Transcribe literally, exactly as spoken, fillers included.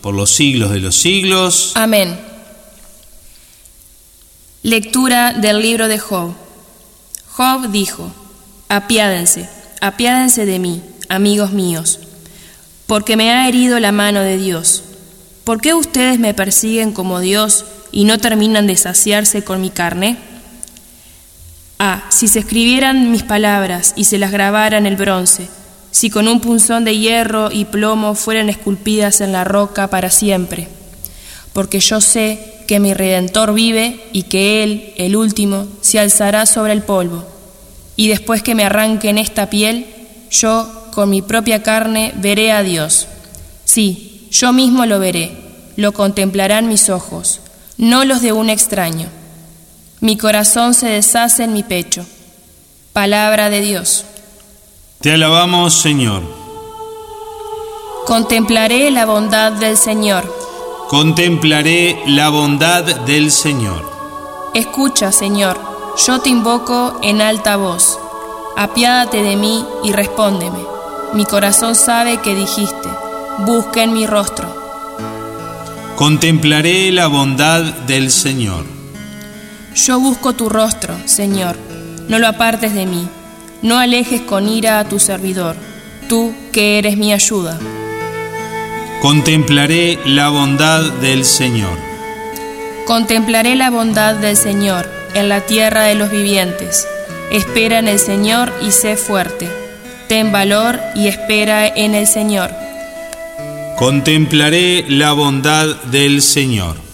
por los siglos de los siglos. Amén. Lectura del libro de Job. Job dijo: apiádense, apiádense de mí, amigos míos, porque me ha herido la mano de Dios. ¿Por qué ustedes me persiguen como Dios y no terminan de saciarse con mi carne? Ah, si se escribieran mis palabras y se las grabara en el bronce, si con un punzón de hierro y plomo fueran esculpidas en la roca para siempre. Porque yo sé que mi Redentor vive y que Él, el último, se alzará sobre el polvo. Y después que me arranquen esta piel, yo, con mi propia carne, veré a Dios. Sí, yo mismo lo veré, lo contemplarán mis ojos, no los de un extraño. Mi corazón se deshace en mi pecho. Palabra de Dios. Te alabamos, Señor. Contemplaré la bondad del Señor. Contemplaré la bondad del Señor. Escucha, Señor, yo te invoco en alta voz. Apiádate de mí y respóndeme. Mi corazón sabe que dijiste: busquen mi rostro. Contemplaré la bondad del Señor. Yo busco tu rostro, Señor, no lo apartes de mí. No alejes con ira a tu servidor, tú que eres mi ayuda. Contemplaré la bondad del Señor. Contemplaré la bondad del Señor en la tierra de los vivientes. Espera en el Señor y sé fuerte. Ten valor y espera en el Señor. Contemplaré la bondad del Señor.